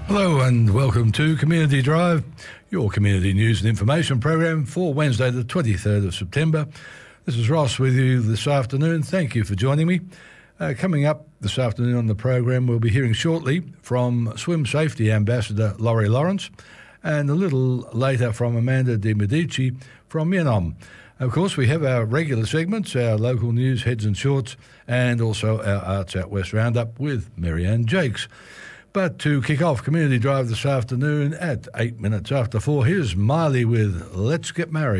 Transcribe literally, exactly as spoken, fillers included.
Hello and welcome to Community Drive, your community news and information program for Wednesday the twenty-third of September. This is Ross with you this afternoon. Thank you for joining me. Uh, coming up this afternoon on the program, we'll be hearing shortly from Swim Safety Ambassador Laurie Lawrence and a little later from Amanda De Medici from Myeongnam. Of course, we have our regular segments, our local news, heads and shorts, and also our Arts Out West Roundup with Marianne Jakes. But to kick off Community Drive this afternoon at eight minutes after four, here's Miley with Let's Get Married.